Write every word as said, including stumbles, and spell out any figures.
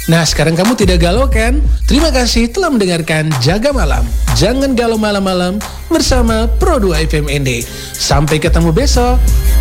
Nah, sekarang kamu tidak galau kan? Terima kasih telah mendengarkan Jaga Malam. Jangan galau malam-malam bersama Pro dua F M N D. Sampai ketemu besok.